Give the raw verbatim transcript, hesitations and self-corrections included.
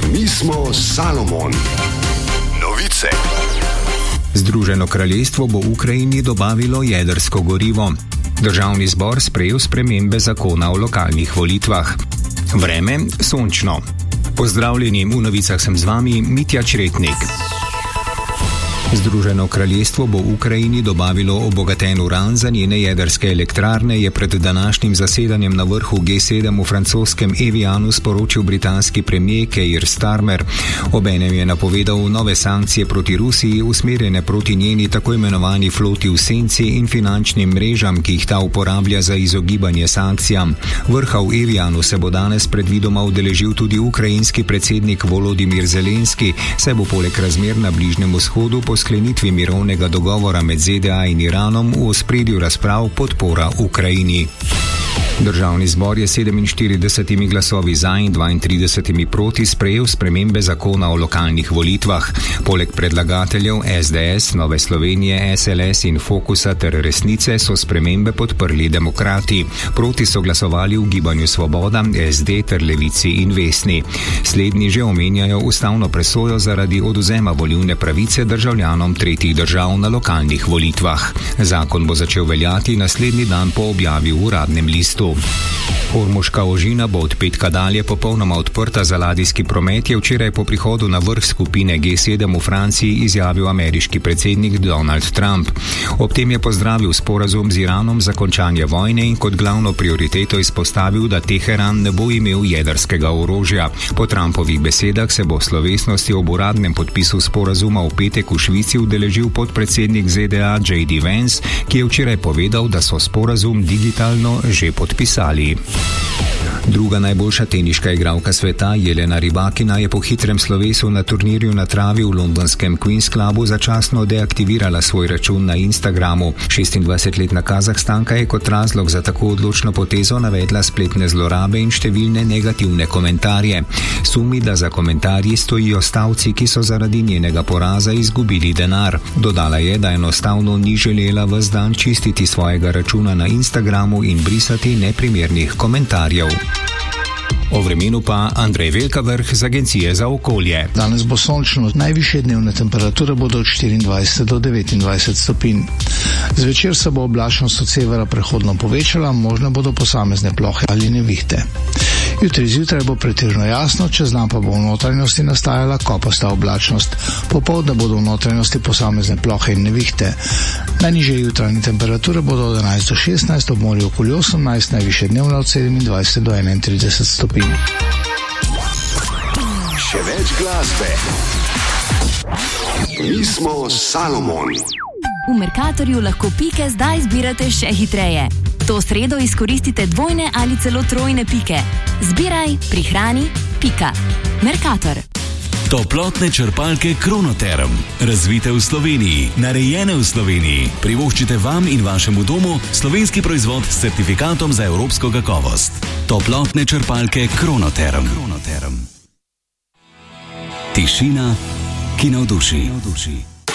Mi smo Salomon. Novice. Združeno kraljestvo bo Ukrajini dobavilo jedrsko gorivo. Državni zbor sprejel spremembe zakona o lokalnih volitvah. Vreme sončno. Pozdravljeni, v novicah sem z vami Mitja Čretnik. Združeno kraljestvo bo Ukrajini dobavilo obogaten uran za njene jedrske elektrarne, je pred današnjim zasedanjem na vrhu G sedem v francoskem Evianu sporočil britanski premijer Keir Starmer. Obenem je napovedal nove sankcije proti Rusiji, usmerjene proti njeni tako imenovani floti v senci in finančnim mrežam, ki jih ta uporablja za izogibanje sankcijam. Vrha v Evianu se bo danes predvidoma udeležil tudi ukrajinski predsednik Volodimir Zelenski, saj bo poleg razmer na Bližnjem vzhodu po sklenitvi mirovnega dogovora med Z D A in Iranom v ospredju razprav podpora Ukrajini. Državni zbor je s sedeminštiridesetimi glasovi za in dvaintridesetimi proti sprejel spremembe zakona o lokalnih volitvah. Poleg predlagateljev S D S, Nove Slovenije, S L S in Fokusa ter Resnice so spremembe podprli demokrati. Proti so glasovali v Gibanju Svoboda, S D ter Levici in Vesni. Slednji že omenjajo ustavno presojo zaradi odvzema volilne pravice državljanom tretjih držav na lokalnih volitvah. Zakon bo začel veljati naslednji dan po objavi v uradnem listu. Ormoška ožina bo od petka dalje popolnoma odprta za ladijski promet, je včeraj po prihodu na vrh skupine G sedem v Franciji izjavil ameriški predsednik Donald Trump. Ob tem je pozdravil sporazum z Iranom za končanje vojne in kot glavno prioriteto izpostavil, da Teheran ne bo imel jedrskega orožja. Po Trumpovih besedah se bo slovesnosti ob uradnem podpisu sporazuma v petek v Švici udeležil podpredsednik Z D A J D Vance, ki je včeraj povedal, da so sporazum digitalno že podpisali. Druga najboljša teniška igralka sveta, Jelena Rybakina, je po hitrem slovesu na turnirju na travi v londonskem Queen's Clubu začasno deaktivirala svoj račun na Instagramu. šestindvajsetletna Kazahstanka je kot razlog za tako odločno potezo navedla spletne zlorabe in številne negativne komentarje. Sumi, da za komentarji stojijo stavci, ki so zaradi njenega poraza izgubili denar. Dodala je, da enostavno ni želela ves dan čistiti svojega računa na Instagramu in brisati neprimernih komentarjev. O vremenu pa Andrej Velkavrh z Agencije za okolje. Danes bo sončno, najvišje dnevne temperature bodo od štiriindvajset do devetindvajset stopinj. Zvečer se bo oblačnost od severa prehodno povečala, možne bodo posamezne plohe ali nevihte. Jutri zjutraj bo pretežno jasno, čez dan pa bo v notranjosti nastajala kopasta oblačnost. Popoldne bodo v notranjosti posamezne plohe in nevihte. Najnižje jutranje temperature bodo od enajst do šestnajst, ob morju okoli osemnajst, najvišje dnevne od sedemindvajset do enaintrideset stopinj. Še več glasbe. Mi smo Salomon. V Mercatorju lahko pike zdaj zbirate še hitreje. To sredo izkoristite dvojne ali celo trojne pike. Zbiraj, prihrani, pika. Mercator. Toplotne črpalke Kronoterm. Razvite v Sloveniji, narejene v Sloveniji. Privoščite vam in vašemu domu slovenski proizvod s certifikatom za evropsko kakovost. Toplotne črpalke Kronoterm. Kronoterm. Tišina, ki navduši.